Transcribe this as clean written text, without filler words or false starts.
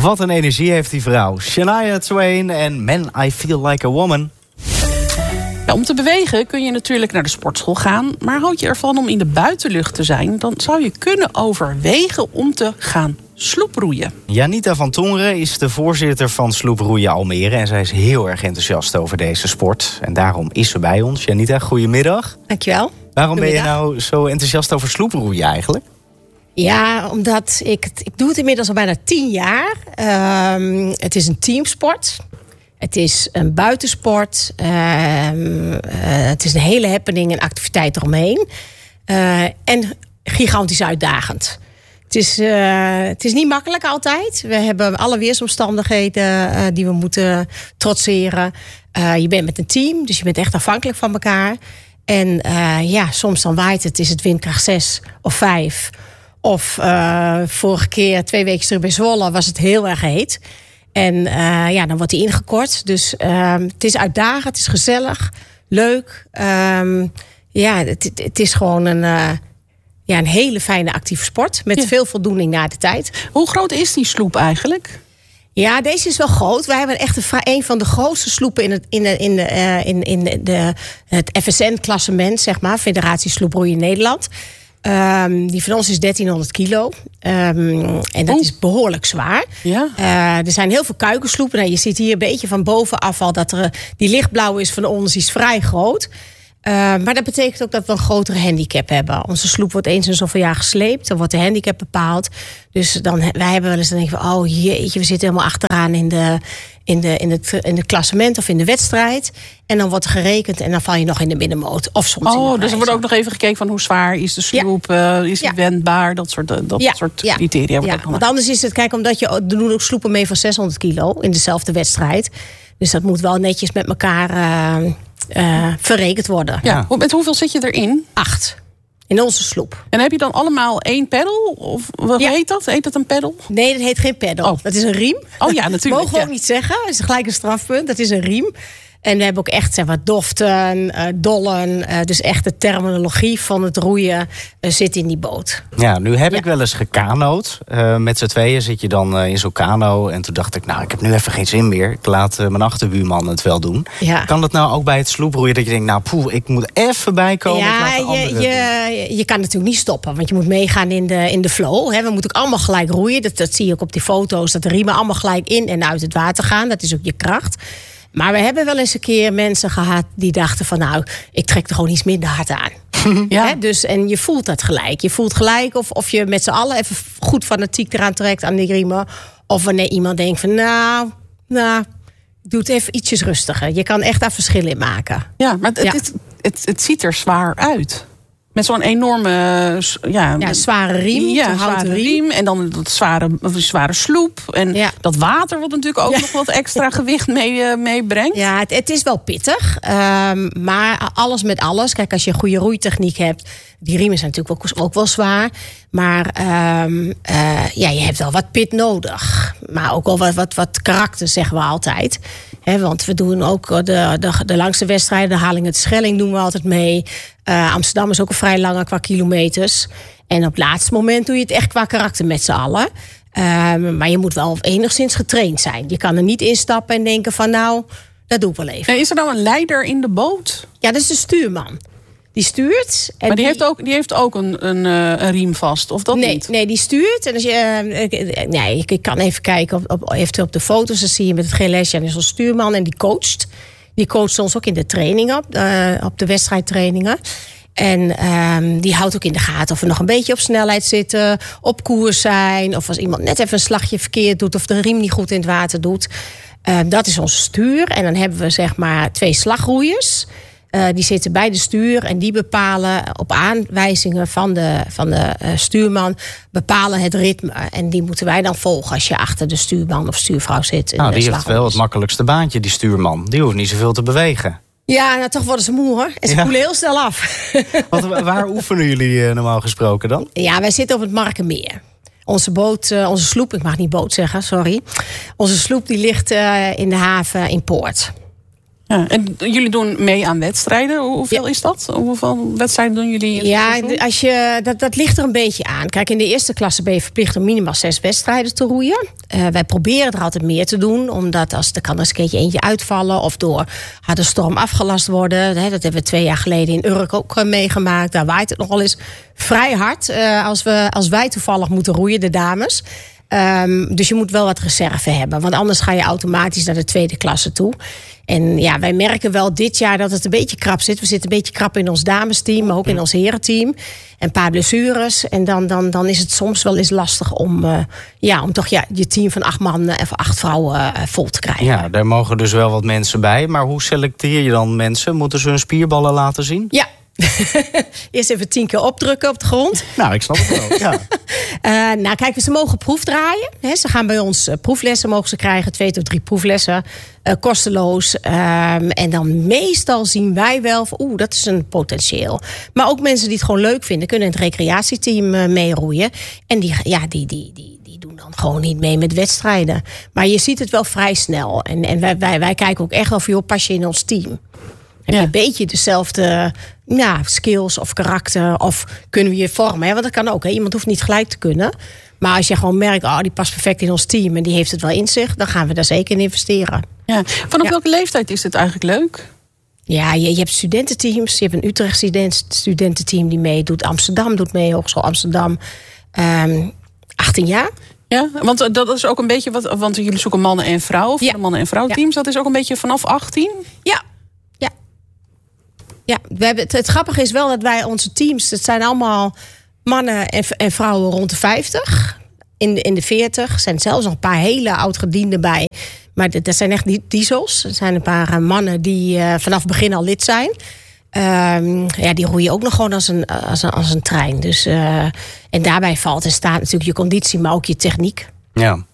Wat een energie heeft die vrouw. Shania Twain en Man, I Feel Like a Woman. Ja, om te bewegen kun je natuurlijk naar de sportschool gaan. Maar houd je ervan om in de buitenlucht te zijn, dan zou je kunnen overwegen om te gaan sloeproeien. Janita van Tongeren is de voorzitter van Sloeproeien Almere. En zij is heel erg enthousiast over deze sport. En daarom is ze bij ons. Janita, goedemiddag. Dankjewel. Waarom ben je nou zo enthousiast over sloeproeien eigenlijk? Ja, omdat ik doe het inmiddels al bijna 10 jaar. Het is een teamsport. Het is een buitensport. Het is een hele happening en activiteit eromheen. En gigantisch uitdagend. Het is niet makkelijk altijd. We hebben alle weersomstandigheden die we moeten trotseren. Je bent met een team, dus je bent echt afhankelijk van elkaar. En soms dan waait het, is het windkracht 6 of 5. Of vorige keer, 2 weken terug bij Zwolle, was het heel erg heet. En dan wordt die ingekort. Dus het is uitdagend, het is gezellig, leuk. Het is gewoon een hele fijne actieve sport. Met veel voldoening na de tijd. Hoe groot is die sloep eigenlijk? Ja, deze is wel groot. Wij hebben echt een van de grootste sloepen in het FSN-klassement, zeg maar. Federatie Sloeproeien Nederland. Die van ons is 1300 kilo. En dat is behoorlijk zwaar. Ja. Er zijn heel veel kuikensloepen. Nou, je ziet hier een beetje van bovenaf al dat die lichtblauwe is van ons, die is vrij groot. Maar dat betekent ook dat we een grotere handicap hebben. Onze sloep wordt eens in zoveel jaar gesleept. Dan wordt de handicap bepaald. Dus wij hebben wel eens dan denken we, oh jeetje, we zitten helemaal achteraan in het klassement of in de wedstrijd. En dan wordt er gerekend en dan val je nog in de middenmoot. Of soms dus er wordt ook nog even gekeken van hoe zwaar is de sloep, is die wendbaar, dat soort criteria. Ja, want anders is het, kijk, omdat er doen ook sloepen mee van 600 kilo in dezelfde wedstrijd. Dus dat moet wel netjes met elkaar verrekend worden. Ja. Met hoeveel zit je erin? 8. In onze sloep. En heb je dan allemaal 1 peddel? Of wat heet dat? Heet dat een peddel? Nee, dat heet geen peddel. Oh. Dat is een riem. Oh ja, natuurlijk. Mogen we ook niet zeggen. Dat is gelijk een strafpunt. Dat is een riem. En we hebben ook echt doften, dollen. Dus echt de terminologie van het roeien zit in die boot. Ja, nu heb ik wel eens gekanoot. Met z'n tweeën zit je dan in zo'n kano. En toen dacht ik, ik heb nu even geen zin meer. Ik laat mijn achterbuurman het wel doen. Ja. Kan dat nou ook bij het sloeproeien? Dat je denkt, ik moet even bijkomen. Ja, je kan natuurlijk niet stoppen. Want je moet meegaan in de flow. We moeten ook allemaal gelijk roeien. Dat zie je ook op die foto's. Dat de riemen allemaal gelijk in en uit het water gaan. Dat is ook je kracht. Maar we hebben wel eens een keer mensen gehad die dachten van, ik trek er gewoon iets minder hard aan. Ja. Dus, en je voelt dat gelijk. Je voelt gelijk of je met z'n allen even goed fanatiek eraan trekt aan die riemen. Of wanneer iemand denkt van, doe het even ietsjes rustiger. Je kan echt daar verschil in maken. Ja, maar het ziet er zwaar uit. Met zo'n enorme zware riem. Ja, zware riem. En dan dat zware sloep. En dat water wat natuurlijk ook nog wat extra gewicht meebrengt. Ja, het is wel pittig. Maar alles met alles. Kijk, als je een goede roeitechniek hebt. Die riemen zijn natuurlijk ook wel zwaar. Maar je hebt wel wat pit nodig. Maar ook wel wat karakter, zeggen we altijd. Want we doen ook de langste wedstrijden. De Haling het Schelling doen we altijd mee. Amsterdam is ook een vrij lange qua kilometers. En op het laatste moment doe je het echt qua karakter met z'n allen. Maar je moet wel enigszins getraind zijn. Je kan er niet instappen en denken van dat doe ik wel even. En is er nou een leider in de boot? Ja, dat is de stuurman. Die stuurt. En maar die heeft ook een riem vast, of dat niet? Nee, die stuurt. En als ik kan even kijken eventueel op de foto's. Dan zie je met het GLS, is een stuurman en die coacht. Die coacht ons ook in de trainingen, op de wedstrijdtrainingen. En die houdt ook in de gaten of we nog een beetje op snelheid zitten, op koers zijn. Of als iemand net even een slagje verkeerd doet of de riem niet goed in het water doet. Dat is ons stuur. En dan hebben we 2 slagroeiers. Die zitten bij de stuur en die bepalen op aanwijzingen van de stuurman bepalen het ritme. En die moeten wij dan volgen als je achter de stuurman of stuurvrouw zit. Die heeft wel het makkelijkste baantje, die stuurman. Die hoeft niet zoveel te bewegen. Ja, toch worden ze moe hoor. En ze koelen heel snel af. Waar oefenen jullie normaal gesproken dan? Ja, wij zitten op het Markenmeer. Onze boot, onze sloep, ik mag niet boot zeggen, sorry. Onze sloep die ligt in de haven in Poort. Ja, en jullie doen mee aan wedstrijden. Hoeveel is dat? Hoeveel wedstrijden doen jullie? Dat ligt er een beetje aan. Kijk, in de eerste klasse ben je verplicht om minimaal 6 wedstrijden te roeien. Wij proberen er altijd meer te doen. Omdat er kan eens een keertje eentje uitvallen. Of door harde storm afgelast worden. Dat hebben we 2 jaar geleden in Urk ook meegemaakt. Daar waait het nog wel eens vrij hard. Als wij toevallig moeten roeien, de dames. Dus je moet wel wat reserve hebben. Want anders ga je automatisch naar de tweede klasse toe. En ja, wij merken wel dit jaar dat het een beetje krap zit. We zitten een beetje krap in ons damesteam, maar ook in ons herenteam. Een paar blessures. En dan is het soms wel eens lastig om toch je team van 8 mannen en van 8 vrouwen vol te krijgen. Ja, daar mogen dus wel wat mensen bij. Maar hoe selecteer je dan mensen? Moeten ze hun spierballen laten zien? Ja. Eerst even 10 keer opdrukken op de grond. Nou, ik snap het wel. Ja. Kijk, ze mogen proefdraaien. Ze gaan bij ons proeflessen mogen ze krijgen. 2 tot 3 proeflessen. Kosteloos. En dan meestal zien wij wel van, dat is een potentieel. Maar ook mensen die het gewoon leuk vinden, kunnen in het recreatieteam meeroeien. En die doen dan gewoon niet mee met wedstrijden. Maar je ziet het wel vrij snel. En wij kijken ook echt wel van, pas je in ons team? Heb je een beetje dezelfde skills of karakter? Of kunnen we je vormen? Want dat kan ook. Iemand hoeft niet gelijk te kunnen. Maar als je gewoon merkt, die past perfect in ons team en die heeft het wel in zich, dan gaan we daar zeker in investeren. Ja. Vanaf welke leeftijd is het eigenlijk leuk? Ja, je hebt studententeams. Je hebt een Utrecht studententeam die meedoet. Amsterdam doet mee, Hogeschool Amsterdam. 18 jaar. Ja, want dat is ook een beetje want jullie zoeken mannen en vrouwen. Voor de mannen en vrouwenteams. Dat is ook een beetje vanaf 18? Ja, het grappige is wel dat wij onze teams, het zijn allemaal mannen en vrouwen rond de 50. In de 40. Er zijn zelfs nog een paar hele oudgedienden bij. Maar dat zijn echt diesels. Er zijn een paar mannen die vanaf het begin al lid zijn. Die roeien ook nog gewoon als een trein. Dus, en daarbij valt en staat natuurlijk je conditie, maar ook je techniek. Ja.